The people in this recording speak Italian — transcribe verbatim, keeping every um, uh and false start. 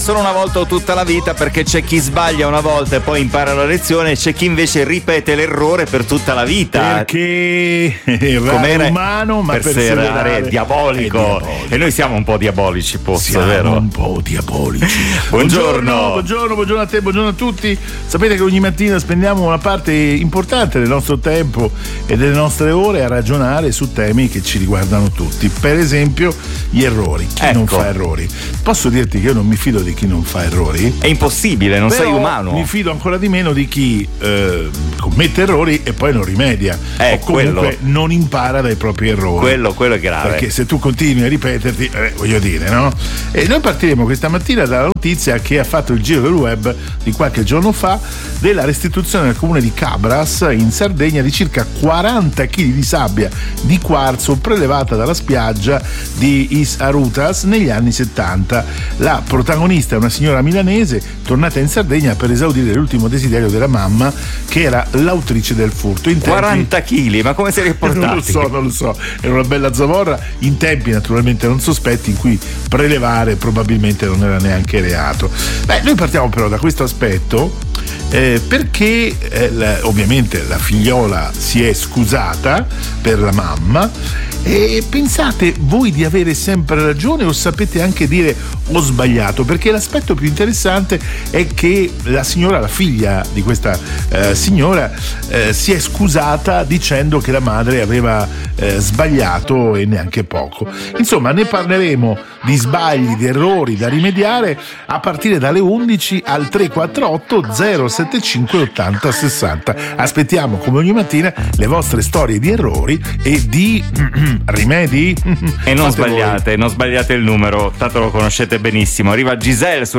solo una volta o tutta la vita, perché c'è chi sbaglia una volta e poi impara la lezione, e c'è chi invece ripete l'errore per tutta la vita. Perché errare è umano, ma perseverare è diabolico. è diabolico. E noi siamo un po' diabolici, posso, siamo vero? un po' diabolici. Buongiorno. buongiorno, buongiorno, buongiorno a te, buongiorno a tutti. Sapete che ogni mattina spendiamo una parte importante del nostro tempo e delle nostre ore a ragionare su temi che ci riguardano tutti. Per esempio, gli errori. Chi ecco. non fa errori? Posso dirti che io non mi fido di chi non fa errori? È impossibile, non Però sei umano. Mi fido ancora di meno di chi eh, commette errori e poi non rimedia, eh, o comunque quello. non impara dai propri errori. Quello, quello è grave. Perché se tu continui a ripeterti, eh, voglio dire, no? E noi partiremo questa mattina dalla notizia che ha fatto il giro del web di qualche giorno fa della restituzione al comune di Cabras in Sardegna di circa quaranta chili di sabbia di quarzo prelevata dalla spiaggia di Is Arutas negli anni settanta. La protagonista è una signora milanese tornata in Sardegna per esaudire l'ultimo desiderio della mamma, che era l'autrice del furto. In tempi... quaranta chili, ma come si è riportati? Non lo so, non lo so. Era una bella zavorra in tempi naturalmente non sospetti, in cui prelevare probabilmente non era neanche reato. Beh, noi partiamo però da questo aspetto. Eh, perché eh, la, ovviamente la figliola si è scusata per la mamma. E pensate voi di avere sempre ragione o sapete anche dire ho sbagliato? Perché l'aspetto più interessante è che la signora, la figlia di questa eh, signora eh, si è scusata dicendo che la madre aveva eh, sbagliato e neanche poco. Insomma, ne parleremo di sbagli, di errori da rimediare a partire dalle undici al tre quattro otto zero sette cinque ottanta sessanta. Aspettiamo come ogni mattina le vostre storie di errori e di rimedi. E non Fate sbagliate, voi. non sbagliate il numero, tanto lo conoscete benissimo. Arriva Giselle su